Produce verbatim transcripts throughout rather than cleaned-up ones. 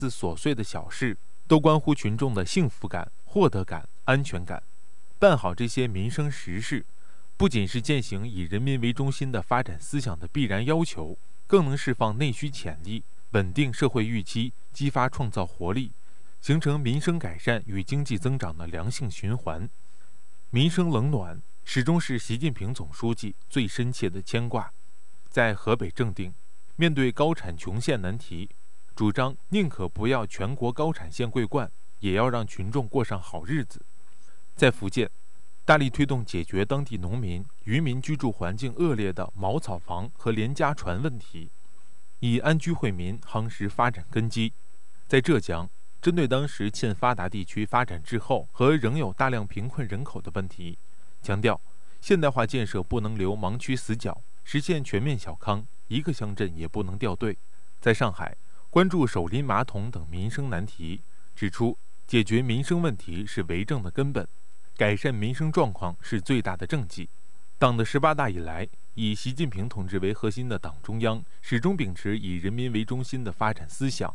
自琐碎的小事，都关乎群众的幸福感、获得感、安全感。办好这些民生实事，不仅是践行以人民为中心的发展思想的必然要求，更能释放内需潜力，稳定社会预期，激发创造活力，形成民生改善与经济增长的良性循环。民生冷暖始终是习近平总书记最深切的牵挂。在河北正定，面对高产穷县难题，主张宁可不要全国高产县桂冠，也要让群众过上好日子。在福建，大力推动解决当地农民、渔民居住环境恶劣的茅草房和廉价船问题，以安居惠民夯实发展根基。在浙江，针对当时欠发达地区发展滞后和仍有大量贫困人口的问题，强调现代化建设不能留盲区死角，实现全面小康，一个乡镇也不能掉队。在上海，关注手拎马桶等民生难题，指出解决民生问题是为政的根本，改善民生状况是最大的政绩。党的十八大以来，以习近平同志为核心的党中央始终秉持以人民为中心的发展思想，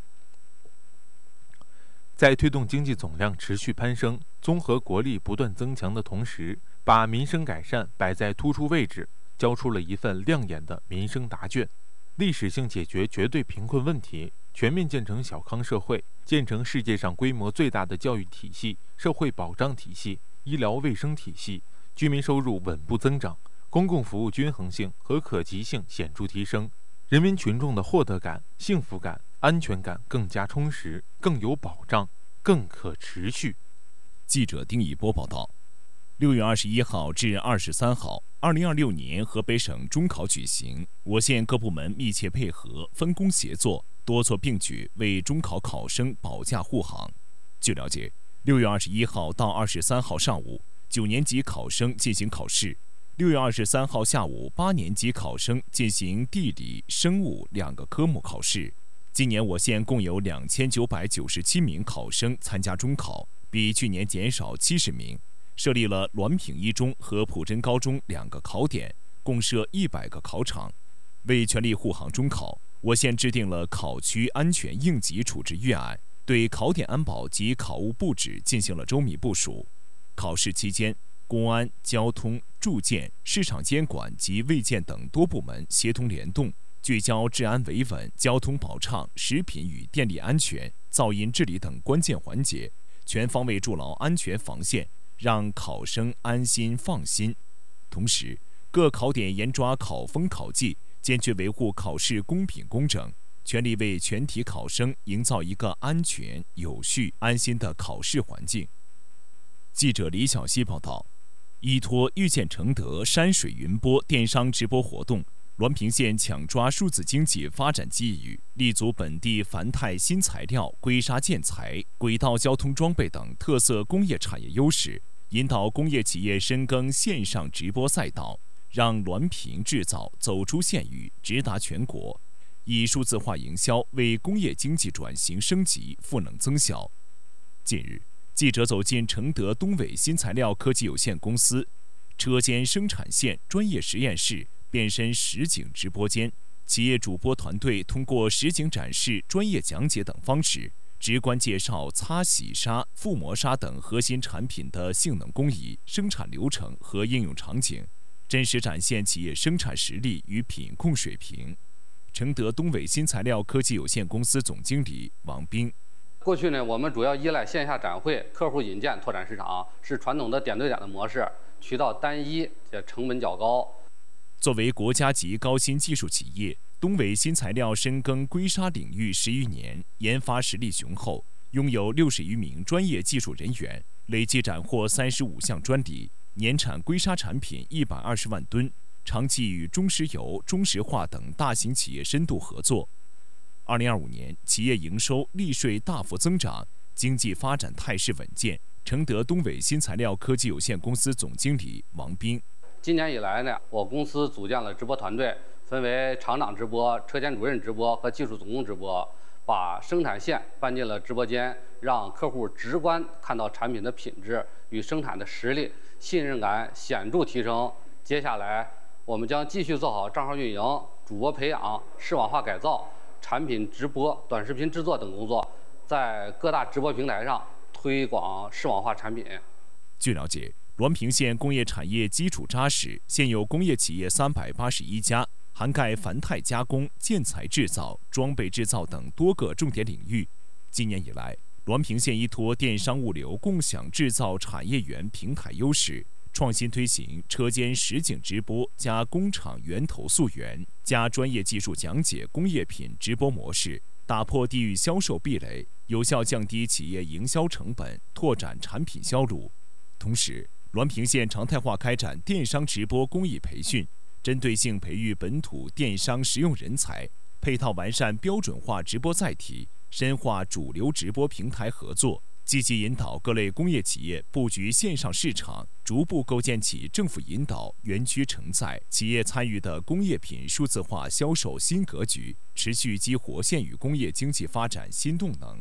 在推动经济总量持续攀升、综合国力不断增强的同时，把民生改善摆在突出位置，交出了一份亮眼的民生答卷，历史性解决绝对贫困问题，全面建成小康社会，建成世界上规模最大的教育体系、社会保障体系、医疗卫生体系，居民收入稳步增长，公共服务均衡性和可及性显著提升，人民群众的获得感、幸福感、安全感更加充实，更有保障，更可持续。 记者丁一波报道。六月二十一号至二十三号，二零二六年河北省中考举行，我县各部门密切配合，分工协作，多措并举，为中考考生保驾护航。据了解，六月二十一号到二十三号上午，九年级考生进行考试；六月二十三号下午，八年级考生进行地理、生物两个科目考试。今年我县共有两千九百九十七名考生参加中考，比去年减少七十名。设立了滦平一中和普真高中两个考点，共设一百个考场。为全力护航中考，我县制定了考区安全应急处置预案，对考点安保及考务布置进行了周密部署。考试期间，公安、交通、住建、市场监管及卫健等多部门协同联动，聚焦治安维稳、交通保畅、食品与电力安全、噪音治理等关键环节，全方位筑牢安全防线，让考生安心放心。同时，各考点严抓考风考纪，坚决维护考试公平公正，全力为全体考生营造一个安全、有序、安心的考试环境。记者李晓溪报道。依托遇见承德山水云播电商直播活动，滦平县抢抓数字经济发展机遇，立足本地繁泰新材料、硅砂建材、轨道交通装备等特色工业产业优势，引导工业企业深耕线上直播赛道，让滦平制造走出县域，直达全国，以数字化营销为工业经济转型升级赋能增效。近日，记者走进承德东伟新材料科技有限公司，车间生产线专业实验室变身实景直播间，企业主播团队通过实景展示、专业讲解等方式，直观介绍擦洗砂、覆膜砂等核心产品的性能工艺、生产流程和应用场景，真实展现企业生产实力与品控水平。承德东伟新材料科技有限公司总经理王斌。 过去呢，我们主要依赖线下展会、客户引荐拓展市场，是传统的点对点的模式，渠道单一，且成本较高。 作为国家级高新技术企业，东伟新材料深耕硅砂领域十余年，研发实力雄厚，拥有六十余名专业技术人员，累计斩获三十五项专利，年产硅砂产品一百二十万吨，长期与中石油、中石化等大型企业深度合作。二零二五年，企业营收、利税大幅增长，经济发展态势稳健。承德东伟新材料科技有限公司总经理王斌。 今年以来呢，我公司组建了直播团队，分为厂长直播、车间主任直播和技术总工直播，把生产线搬进了直播间，让客户直观看到产品的品质与生产的实力，信任感显著提升。接下来，我们将继续做好账号运营、主播培养、视网化改造、 产品直播、短视频制作等工作，在各大直播平台上推广视网化产品。 据了解，滦平县工业产业基础扎实，现有工业企业三百八十一家，涵盖繁态加工、建材制造、装备制造等多个重点领域。今年以来，滦平县依托电商物流共享制造产业园平台优势，创新推行车间实景直播加工厂源头溯源加专业技术讲解工业品直播模式，打破地域销售壁垒，有效降低企业营销成本，拓展产品销路。同时，滦平县常态化开展电商直播公益培训，针对性培育本土电商实用人才，配套完善标准化直播载体，深化主流直播平台合作，积极引导各类工业企业布局线上市场，逐步构建起政府引导、园区承载、企业参与的工业品数字化销售新格局，持续激活县域工业经济发展新动能。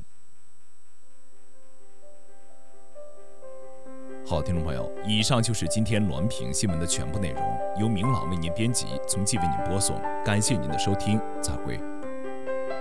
好，听众朋友，以上就是今天滦平新闻的全部内容，由明朗为您编辑，从纪为您播送。感谢您的收听，再会。